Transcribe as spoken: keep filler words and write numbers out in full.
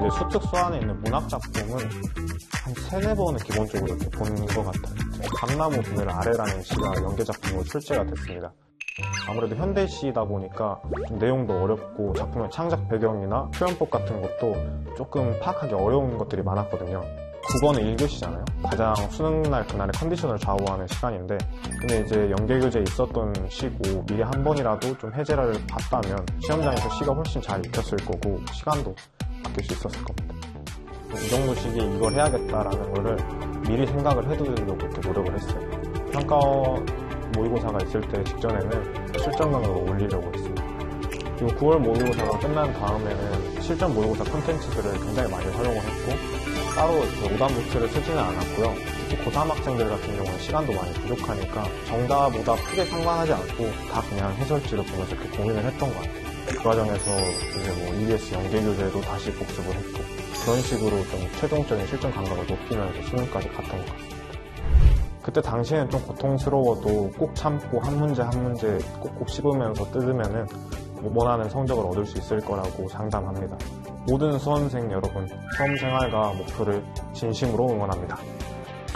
이제 수특 수안에 있는 문학 작품은 한 세네 번은 기본적으로 이렇게 보는 것 같아요. 감나무 그늘 아래라는 시가 연계 작품으로 출제가 됐습니다. 아무래도 현대시이다 보니까 좀 내용도 어렵고 작품의 창작 배경이나 표현법 같은 것도 조금 파악하기 어려운 것들이 많았거든요. 국어는 일 교시잖아요. 가장 수능날 그날의 컨디션을 좌우하는 시간인데, 근데 이제 연계교재에 있었던 시고 미리 한 번이라도 좀 해제를 봤다면 시험장에서 시가 훨씬 잘 익혔을 거고 시간도 아낄 수 있었을 겁니다. 이 정도 시기에 이걸 해야겠다라는 거를 미리 생각을 해두려고 이렇게 노력을 했어요. 평가 모의고사가 있을 때 직전에는 실전강으로 올리려고 했습니다. 그리고 구월 모의고사가 끝난 다음에는 실전 모의고사 콘텐츠들을 굉장히 많이 활용을 했고, 따로 오답노트를 쓰지는 않았고요. 특히 고삼 학생들 같은 경우는 시간도 많이 부족하니까 정답보다 크게 상관하지 않고 다 그냥 해설지를 보면서 이렇게 고민을 했던 것 같아요. 그 과정에서 이제 뭐 이비에스 연계교재도 다시 복습을 했고, 그런 식으로 좀 최종적인 실전 감각을 높이면서 수능까지 갔던 것 같습니다. 그때 당시에는 좀 고통스러워도 꼭 참고 한 문제 한 문제 꼭꼭 씹으면서 뜯으면은 원하는 성적을 얻을 수 있을 거라고 장담합니다. 모든 수험생 여러분, 수험생활과 목표를 진심으로 응원합니다.